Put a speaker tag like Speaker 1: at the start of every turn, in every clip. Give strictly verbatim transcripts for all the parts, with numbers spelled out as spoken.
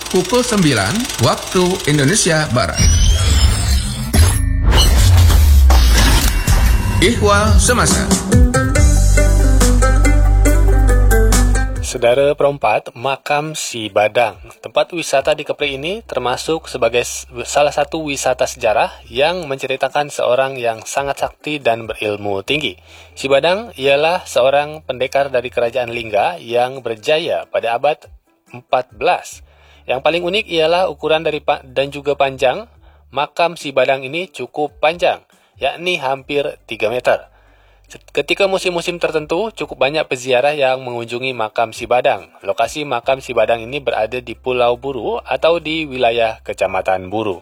Speaker 1: pukul sembilan waktu Indonesia Barat. Ihwal Semasa.
Speaker 2: Saudara perempat, Makam Si Badang. Tempat wisata di Kepri ini termasuk sebagai salah satu wisata sejarah yang menceritakan seorang yang sangat sakti dan berilmu tinggi. Si Badang ialah seorang pendekar dari kerajaan Lingga yang berjaya pada abad empat belas. Yang paling unik ialah ukuran dari pa- dan juga panjang. Makam Si Badang ini cukup panjang, yakni hampir tiga meter. Ketika musim-musim tertentu, cukup banyak peziarah yang mengunjungi Makam Si Badang. Lokasi Makam Si Badang ini berada di Pulau Buru atau di wilayah Kecamatan Buru.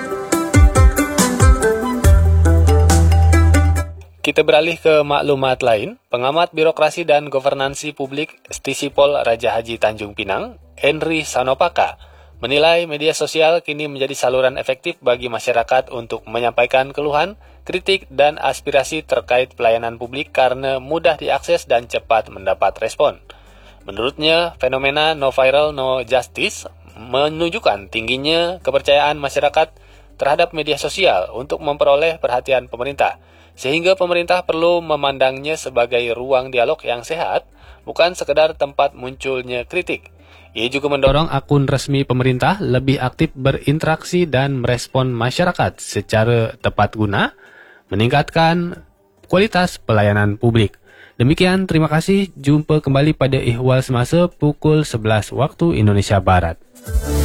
Speaker 2: Kita beralih ke maklumat lain. Pengamat birokrasi dan governansi publik Stisipol Raja Haji Tanjung Pinang, Henry Sanopaka, menilai media sosial kini menjadi saluran efektif bagi masyarakat untuk menyampaikan keluhan, kritik, dan aspirasi terkait pelayanan publik karena mudah diakses dan cepat mendapat respon. Menurutnya, fenomena no viral no justice menunjukkan tingginya kepercayaan masyarakat terhadap media sosial untuk memperoleh perhatian pemerintah, sehingga pemerintah perlu memandangnya sebagai ruang dialog yang sehat, bukan sekedar tempat munculnya kritik. Ia juga mendorong akun resmi pemerintah lebih aktif berinteraksi dan merespon masyarakat secara tepat guna, meningkatkan kualitas pelayanan publik. Demikian, terima kasih. Jumpa kembali pada Ihwal Semasa pukul sebelas waktu Indonesia Barat.